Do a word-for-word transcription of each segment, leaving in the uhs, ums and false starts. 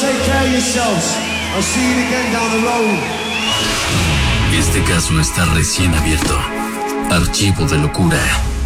take care of yourselves. I'll see you again down the road. Este caso está recién abierto. Archivo de locura.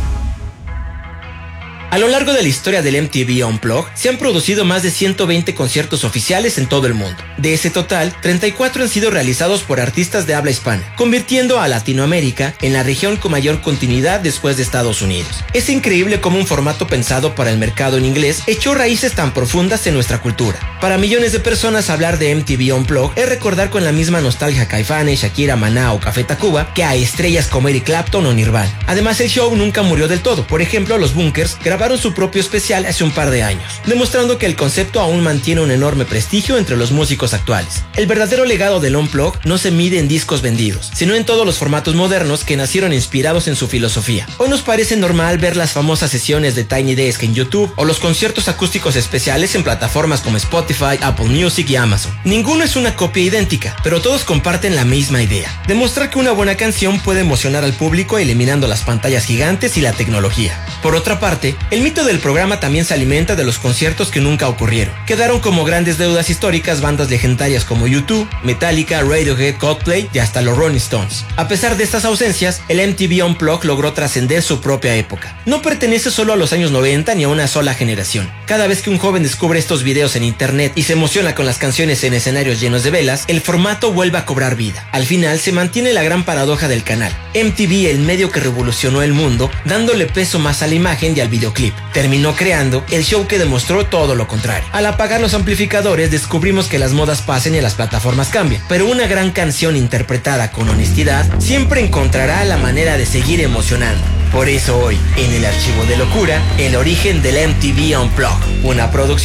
A lo largo de la historia del M T V Unplugged, se han producido más de ciento veinte conciertos oficiales en todo el mundo. De ese total, treinta y cuatro han sido realizados por artistas de habla hispana, convirtiendo a Latinoamérica en la región con mayor continuidad después de Estados Unidos. Es increíble cómo un formato pensado para el mercado en inglés echó raíces tan profundas en nuestra cultura. Para millones de personas, hablar de M T V Unplugged es recordar con la misma nostalgia a Caifanes, Shakira, Maná o Café Tacuba que a estrellas como Eric Clapton o Nirvana. Además, el show nunca murió del todo. Por ejemplo, los Bunkers grabaron su propio especial hace un par de años, demostrando que el concepto aún mantiene un enorme prestigio entre los músicos actuales. El verdadero legado del Unplugged no se mide en discos vendidos, sino en todos los formatos modernos que nacieron inspirados en su filosofía. Hoy nos parece normal ver las famosas sesiones de Tiny Desk en YouTube o los conciertos acústicos especiales en plataformas como Spotify, Apple Music y Amazon. Ninguno es una copia idéntica, pero todos comparten la misma idea: demostrar que una buena canción puede emocionar al público eliminando las pantallas gigantes y la tecnología. Por otra parte, el mito del programa también se alimenta de los conciertos que nunca ocurrieron. Quedaron como grandes deudas históricas bandas legendarias como U dos, Metallica, Radiohead, Coldplay y hasta los Rolling Stones. A pesar de estas ausencias, el M T V Unplugged logró trascender su propia época. No pertenece solo a los años noventa ni a una sola generación. Cada vez que un joven descubre estos videos en internet y se emociona con las canciones en escenarios llenos de velas, el formato vuelve a cobrar vida. Al final se mantiene la gran paradoja del canal: M T V, el medio que revolucionó el mundo, dándole peso más a la imagen y al videoclip, terminó creando el show que demostró todo lo contrario. Al apagar los amplificadores, descubrimos que las modas pasan y las plataformas cambian, pero una gran canción interpretada con honestidad siempre encontrará la manera de seguir emocionando. Por eso hoy, en el Archivo de Locura, el origen del M T V Unplugged, una producción